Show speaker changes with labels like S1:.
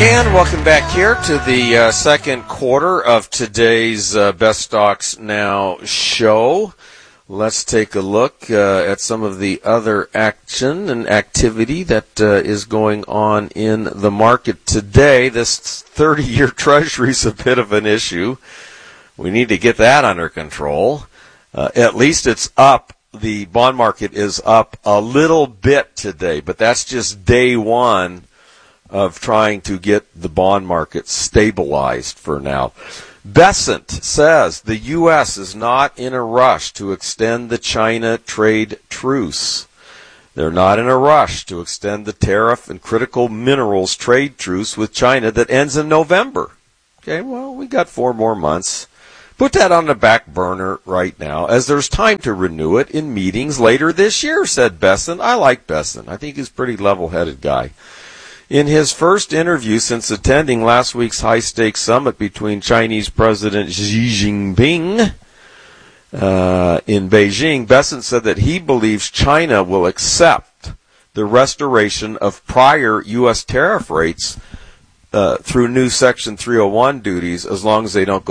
S1: And welcome back here to the second quarter of today's Best Stocks Now show. Let's take a look at some of the other action and activity that is going on in the market today. This 30-year Treasury is a bit of an issue. We need to get that under control. At least it's up. The bond market is up a little bit today, but that's just day one of trying to get the bond market stabilized for now. Bessent says the U.S. is not in a rush to extend the China trade truce. They're not in a rush to extend the tariff and critical minerals trade truce with China that ends in November. Okay, well, we got 4 more months. Put that on the back burner right now, as there's time to renew it in meetings later this year, said Bessent. I like Bessent. I think he's a pretty level-headed guy. In his first interview since attending last week's high-stakes summit between Chinese President Xi Jinping in Beijing, Bessent said that he believes China will accept the restoration of prior U.S. tariff rates through new Section 301 duties as long as they don't go